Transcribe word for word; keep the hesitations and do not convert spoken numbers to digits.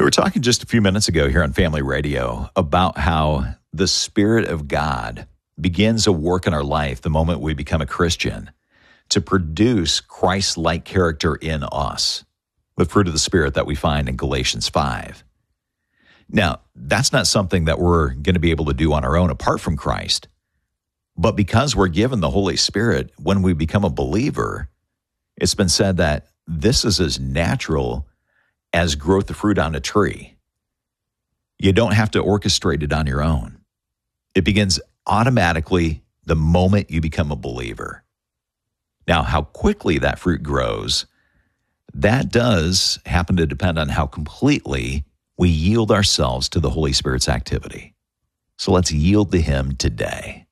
were talking just a few minutes ago here on Family Radio about how the Spirit of God begins a work in our life the moment we become a Christian to produce Christ-like character in us, the fruit of the Spirit that we find in Galatians five. Now, that's not something that we're going to be able to do on our own apart from Christ, but because we're given the Holy Spirit when we become a believer, it's been said that this is as natural as growth of fruit on a tree. You don't have to orchestrate it on your own. It begins automatically the moment you become a believer. Now, how quickly that fruit grows, that does happen to depend on how completely we yield ourselves to the Holy Spirit's activity. So let's yield to Him today.